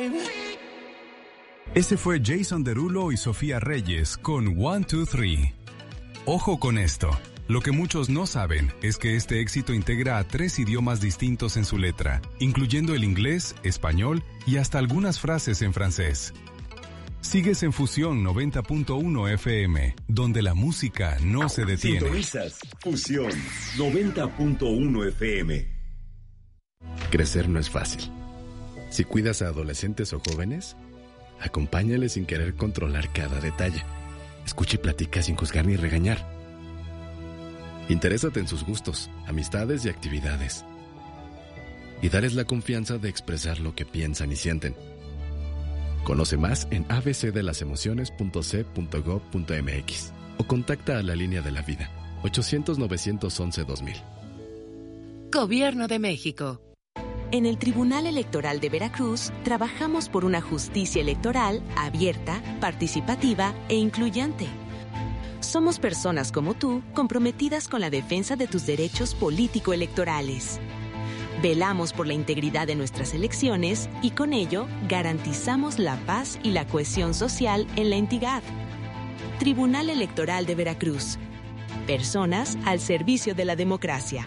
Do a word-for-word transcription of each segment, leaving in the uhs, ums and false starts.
Ese fue Jason Derulo y Sofía Reyes con One, Two, Three. Ojo con esto. Lo que muchos no saben es que este éxito integra a tres idiomas distintos en su letra, incluyendo el inglés, español y hasta algunas frases en francés. Sigues en Fusión noventa punto uno F M, donde la música no se detiene. Sintonizas Fusión noventa punto uno F M. Crecer no es fácil. Si cuidas a adolescentes o jóvenes, acompáñales sin querer controlar cada detalle. Escucha y platica sin juzgar ni regañar. Interésate en sus gustos, amistades y actividades. Y dales la confianza de expresar lo que piensan y sienten. Conoce más en a b c de las emociones punto c punto gov punto m x o contacta a la línea de la vida ochocientos, novecientos once, dos mil. Gobierno de México. En el Tribunal Electoral de Veracruz trabajamos por una justicia electoral abierta, participativa e incluyente. Somos personas como tú, comprometidas con la defensa de tus derechos político-electorales. Velamos por la integridad de nuestras elecciones y con ello garantizamos la paz y la cohesión social en la entidad. Tribunal Electoral de Veracruz. Personas al servicio de la democracia.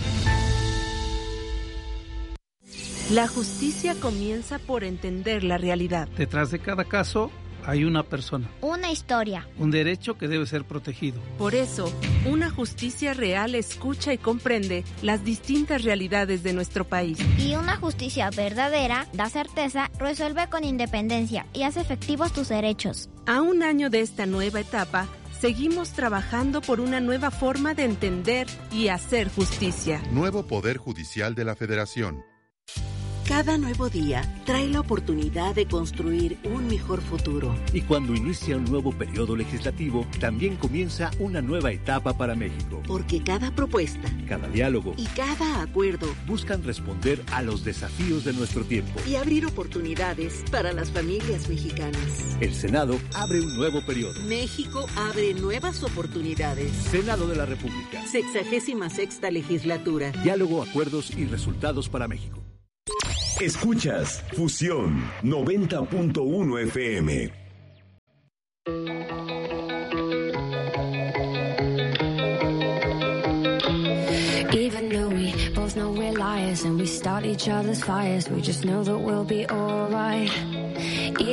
La justicia comienza por entender la realidad. Detrás de cada caso hay una persona. Una historia. Un derecho que debe ser protegido. Por eso, una justicia real escucha y comprende las distintas realidades de nuestro país. Y una justicia verdadera da certeza, resuelve con independencia y hace efectivos tus derechos. A un año de esta nueva etapa, seguimos trabajando por una nueva forma de entender y hacer justicia. Nuevo Poder Judicial de la Federación. Cada nuevo día trae la oportunidad de construir un mejor futuro. Y cuando inicia un nuevo periodo legislativo, también comienza una nueva etapa para México. Porque cada propuesta, cada diálogo y cada acuerdo buscan responder a los desafíos de nuestro tiempo y abrir oportunidades para las familias mexicanas. El Senado abre un nuevo periodo. México abre nuevas oportunidades. Senado de la República. Sexagésima sexta legislatura. Diálogo, acuerdos y resultados para México. Escuchas Fusión noventa punto uno F M. Even though we both know we're liars and we start each other's fires, we just know that we'll be alright.